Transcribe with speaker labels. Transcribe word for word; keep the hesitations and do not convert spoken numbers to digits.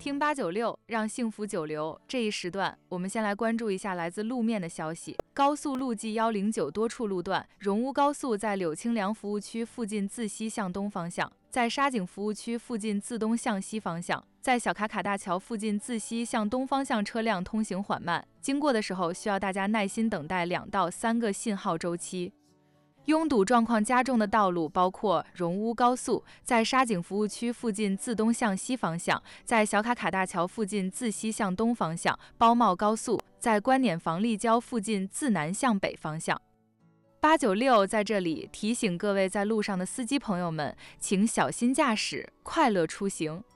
Speaker 1: 听八九六，让幸福久留。这一时段，我们先来关注一下来自路面的消息。高速路 G 一零九多处路段，荣乌高速在柳清凉服务区附近自西向东方向，在沙井服务区附近自东向西方向，在小卡卡大桥附近自西向东方向车辆通行缓慢，经过的时候需要大家耐心等待两到三个信号周期。拥堵状况加重的道路包括荣乌高速在沙井服务区附近自东向西方向，在小卡卡大桥附近自西向东方向，包茂高速在观碾房立交附近自南向北方向。八九六在这里提醒各位在路上的司机朋友们，请小心驾驶，快乐出行。